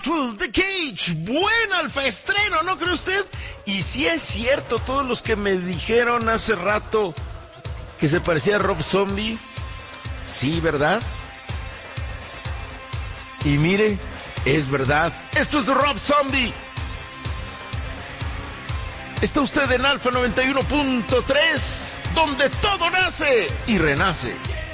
Rattle the Cage. Buen alfaestreno, ¿no cree usted? Y si es cierto, todos los que me dijeron hace rato que se parecía a Rob Zombie, sí, ¿verdad? Y mire, es verdad. Esto es Rob Zombie. Está usted en Alfa 91.3, donde todo nace y renace.